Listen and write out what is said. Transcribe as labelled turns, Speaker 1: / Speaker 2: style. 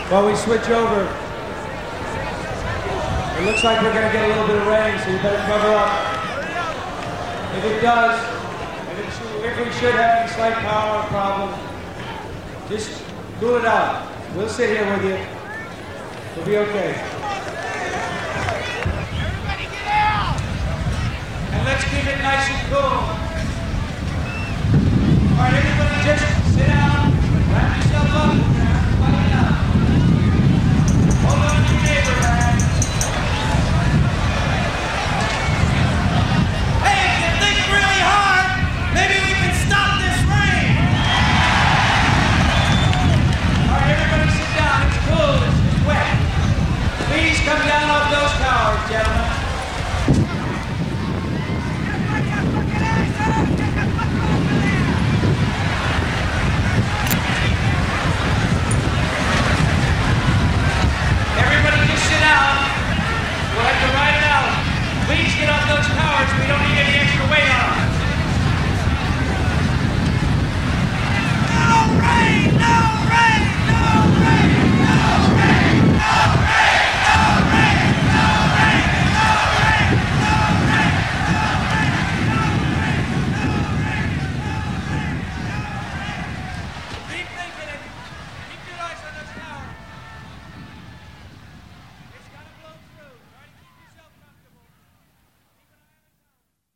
Speaker 1: While we switch over, it looks like we're going to get a little bit of rain, so you better cover up. If it does, if we should have any slight power problem, just cool it out. We'll sit here with you. We'll be okay.
Speaker 2: Everybody get out!
Speaker 1: And let's keep it nice and cool. All right, everybody just sit down, wrap yourself up, everybody down. Hold on to your neighbor, man.
Speaker 2: Hey, if you think really hard, maybe we can stop this rain!
Speaker 1: All right, everybody sit down. It's cool. It's wet. Please come down